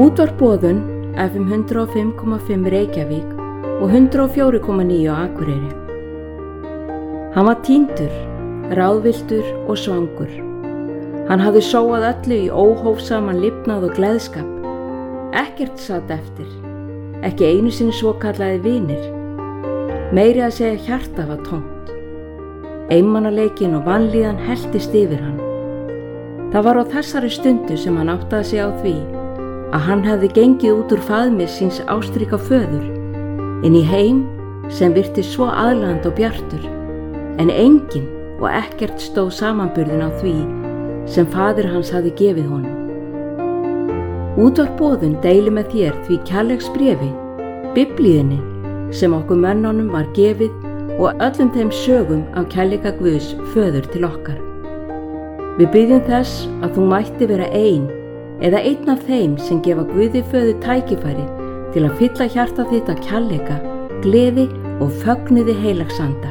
Útvarp Boðun FM 105,5 Reykjavík og 104,9 á Akureyri. Hann var týndur, ráðvilltur og svangur. Hann hafði sóað öllu í óhófsaman lifnað og gleðskap. Ekkert sat eftir, ekki einu sinni svokallaði vinir. Meiri að segja hjarta var tómt. Einmanaleikin og vanlíðan helltist yfir hann. Það var á þessari stundu sem hann áttaði sig á því að hann hefði gengið út úr faðmi síns ástríka föður inn í heim sem virtist svo aðlaðandi og bjartur, en enginn og ekkert stóð samanburðin á því sem faðir hans hafði gefið honum. Útvarp Boðun deili með þér því kærleiksbréfi, Biblíunni sem okkur mönnunum var gefið og öllum þeim sögum af kærleika Guðs föður til okkar. Við byggjum þess að þú mætti vera ein eða einn af þeim sem gefa Guði föður tækifæri til að fylla hjarta þitt af kærleika, gleði og fögnuði heilags anda.